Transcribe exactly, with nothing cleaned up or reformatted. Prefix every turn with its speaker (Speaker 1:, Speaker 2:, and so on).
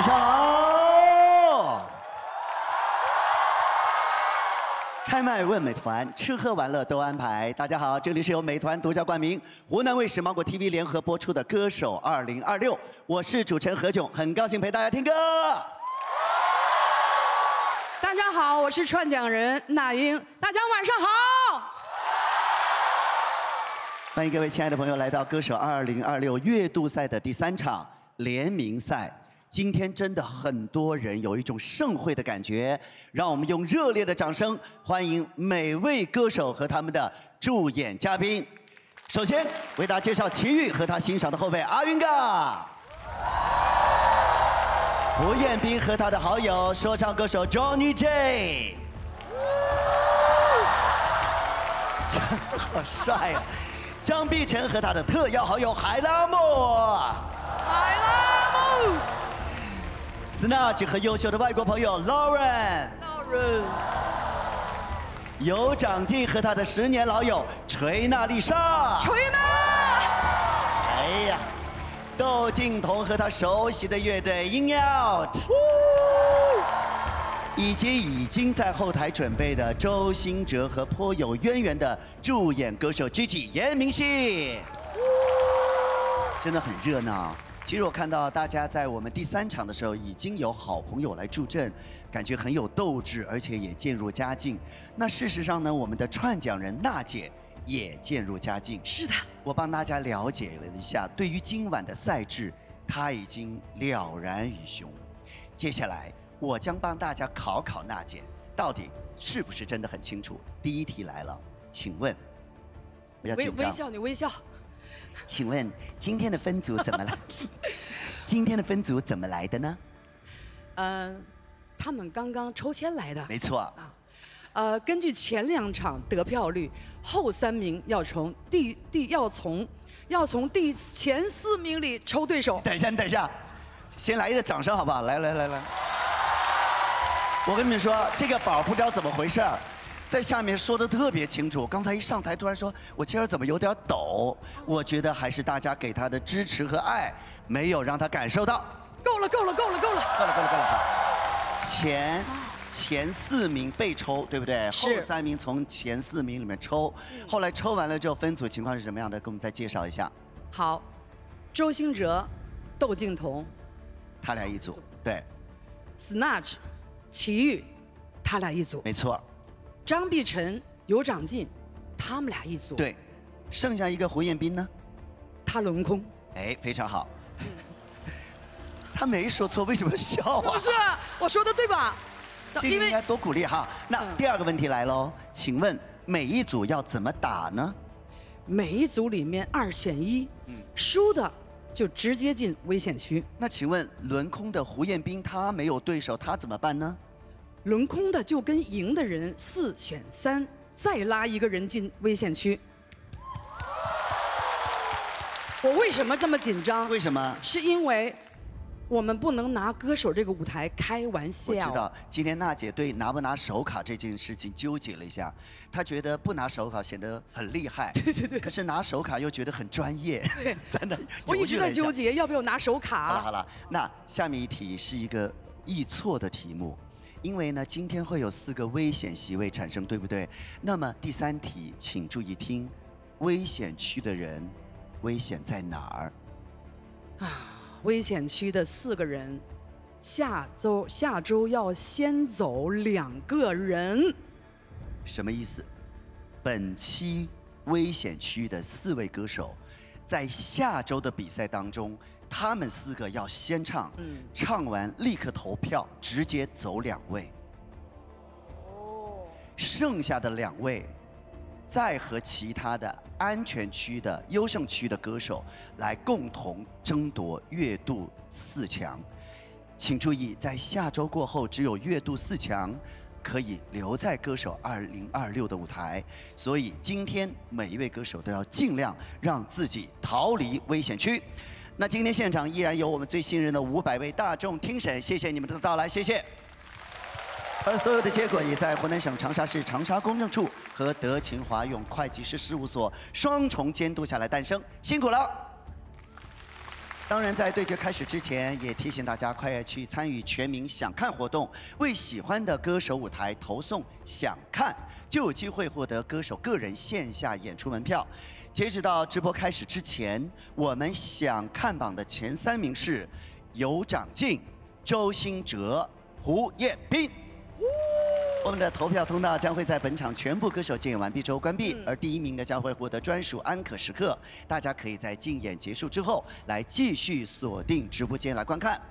Speaker 1: 晚上好。开麦问美团，吃喝玩乐都安排。大家好，这里是由美团独家冠名、湖南卫视、芒果 T V 联合播出的《歌手二零二六》，我是主持人何炅，很高兴陪大家听歌。
Speaker 2: 大家好，我是串讲人那英，大家晚上好。
Speaker 1: 欢迎各位亲爱的朋友来到《歌手二零二六》月度赛的第三场联名赛。今天真的很多人有一种盛会的感觉，让我们用热烈的掌声欢迎每位歌手和他们的助演嘉宾。首先为大家介绍齐豫和他欣赏的后辈阿云嘎，胡彦斌和他的好友说唱歌手 Johnny J， 好帅啊！张碧晨和他的特邀好友海拉莫，
Speaker 2: 海拉莫。
Speaker 1: Snatch 和优秀的外国朋友 Lauren，
Speaker 2: Lauren，
Speaker 1: 有长进和他的十年老友锤娜丽莎，
Speaker 2: 锤娜，
Speaker 1: 哎呀，窦靖童和他熟悉的乐队 In Out， 以及已经在后台准备的周兴哲和颇有渊源的助演歌手 Gigi 严明熙，真的很热闹。其实我看到大家在我们第三场的时候，已经有好朋友来助阵，感觉很有斗志，而且也渐入佳境。那事实上呢，我们的串讲人娜姐也渐入佳境。
Speaker 2: 是的，
Speaker 1: 我帮大家了解了一下，对于今晚的赛制，她已经了然于胸。接下来，我将帮大家考考娜姐，到底是不是真的很清楚？第一题来了，请问，不要紧张，
Speaker 2: 微笑，你微笑。
Speaker 1: 请问今天的分组怎么来？今天的分组怎么来的呢？
Speaker 2: 嗯、呃，他们刚刚抽签来的。
Speaker 1: 没错。
Speaker 2: 啊，呃，根据前两场得票率，后三名要从第第要从要从第前四名里抽对手。
Speaker 1: 等一下，你等一下，先来一个掌声好不好？来来来来，我跟你们说，这个宝不知道怎么回事儿。在下面说的特别清楚，刚才一上台突然说，我今儿怎么有点抖？我觉得还是大家给他的支持和爱，没有让他感受到。
Speaker 2: 够了，够了，够了，够了，
Speaker 1: 够了，够了，够了！好，前前四名被抽，对不对？后三名从前四名里面抽，后来抽完了之后分组情况是什么样的？给我们再介绍一下。
Speaker 2: 好，周兴哲、窦靖童，
Speaker 1: 他俩一组，对。
Speaker 2: Snatch、齐豫，他俩一组，
Speaker 1: 没错。
Speaker 2: 张碧晨、有长进，他们俩一组。
Speaker 1: 对，剩下一个胡彦斌呢？
Speaker 2: 他轮空。
Speaker 1: 哎，非常好。他没说错，为什么笑啊？
Speaker 2: 不是，我说的对吧？
Speaker 1: 这个应该多鼓励哈。那第二个问题来喽，请问每一组要怎么打呢？
Speaker 2: 每一组里面二选一，嗯，输的就直接进危险区。
Speaker 1: 那请问轮空的胡彦斌他没有对手，他怎么办呢？
Speaker 2: 轮空的就跟赢的人四选三，再拉一个人进危险区。我为什么这么紧张？
Speaker 1: 为什么？
Speaker 2: 是因为我们不能拿歌手这个舞台开玩笑。
Speaker 1: 我知道，今天娜姐对拿不拿手卡这件事情纠结了一下，她觉得不拿手卡显得很厉害，
Speaker 2: 对对对，
Speaker 1: 可是拿手卡又觉得很专业，
Speaker 2: 对，
Speaker 1: 真的。
Speaker 2: 我一直在纠结要不要拿手卡。
Speaker 1: 好了好了，那下面一题是一个易错的题目。因为呢，今天会有四个危险席位产生，对不对？那么第三题，请注意听，危险区的人，危险在哪儿？
Speaker 2: 啊，危险区的四个人，下周下周要先走两个人。
Speaker 1: 什么意思？本期危险区的四位歌手，在下周的比赛当中。他们四个要先唱，嗯，唱完立刻投票，直接走两位。哦，剩下的两位，再和其他的安全区的优胜区的歌手来共同争夺月度四强。请注意，在下周过后，只有月度四强可以留在歌手二零二六的舞台。所以今天每一位歌手都要尽量让自己逃离危险区。那今天现场依然有我们最信任的五百位大众听审，谢谢你们的到来，谢谢。而所有的结果也在湖南省长沙市长沙公证处和德勤华永会计师事务所双重监督下来诞生，辛苦了。 当然，在对决开始之前，也提醒大家快去参与全民想看活动，为喜欢的歌手舞台投送“想看”，就有机会获得歌手个人线下演出门票。截止到直播开始之前，我们想看榜的前三名是尤长靖、周兴哲、胡彦斌。我们的投票通道将会在本场全部歌手竞演完毕之后关闭，而第一名呢将会获得专属安可时刻，大家可以在竞演结束之后来继续锁定直播间来观看。